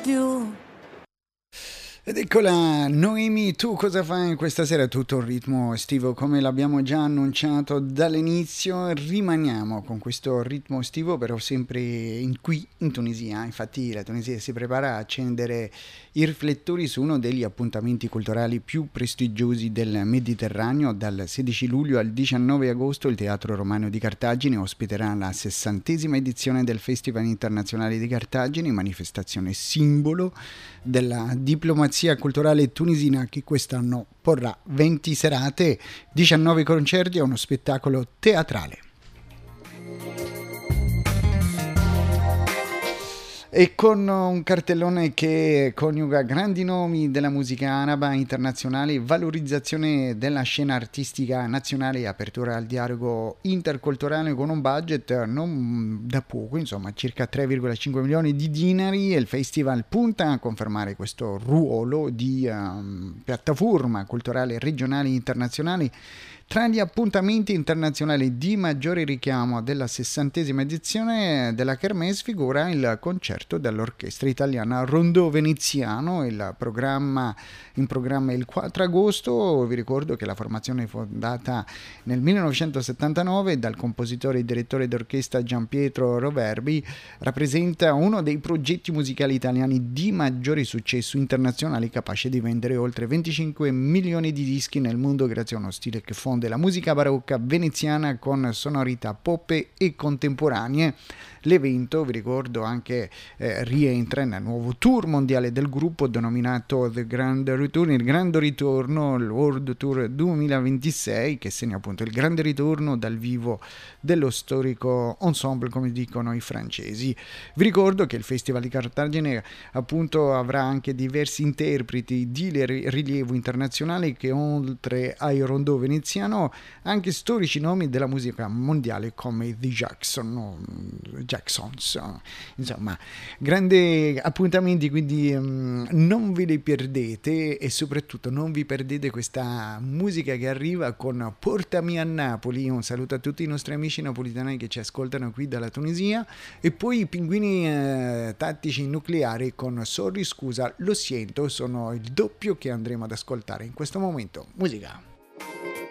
più. Ed eccola, Noemi, tu cosa fai questa sera? Tutto un ritmo estivo come l'abbiamo già annunciato dall'inizio, rimaniamo con questo ritmo estivo però sempre qui in Tunisia, infatti la Tunisia si prepara a accendere i riflettori su uno degli appuntamenti culturali più prestigiosi del Mediterraneo. Dal 16 luglio al 19 agosto il Teatro Romano di Cartagine ospiterà la 60ª edizione del Festival Internazionale di Cartagine, manifestazione simbolo della diplomazia culturale tunisina che quest'anno porrà 20 serate, 19 concerti e uno spettacolo teatrale. E con un cartellone che coniuga grandi nomi della musica araba internazionale, valorizzazione della scena artistica nazionale e apertura al dialogo interculturale con un budget non da poco, insomma circa 3,5 milioni di dinari, e il festival punta a confermare questo ruolo di piattaforma culturale regionale e internazionale. Tra gli appuntamenti internazionali di maggiore richiamo della 60ª edizione della Kermesse figura il concerto dell'orchestra italiana Rondò Veneziano, in programma il 4 agosto. Vi ricordo che la formazione fondata nel 1979 dal compositore e direttore d'orchestra Gianpietro Roverbi rappresenta uno dei progetti musicali italiani di maggiore successo internazionale, capace di vendere oltre 25 milioni di dischi nel mondo grazie a uno stile che fonde la musica barocca veneziana con sonorità pop e contemporanee. L'evento, vi ricordo, anche rientra nel nuovo tour mondiale del gruppo denominato The Grand Return, il Grande Ritorno, il World Tour 2026, che segna appunto il grande ritorno dal vivo dello storico ensemble, come dicono i francesi. Vi ricordo che il Festival di Cartagine appunto avrà anche diversi interpreti di rilievo internazionale che, oltre ai rondò veneziano, anche storici nomi della musica mondiale come The Jacksons, insomma grandi appuntamenti, quindi non ve li perdete, e soprattutto non vi perdete questa musica che arriva con Portami a Napoli. Un saluto a tutti i nostri amici napolitani che ci ascoltano qui dalla Tunisia, e poi i Pinguini Tattici Nucleari con Sorry scusa lo siento, sono il doppio che andremo ad ascoltare in questo momento. Musica.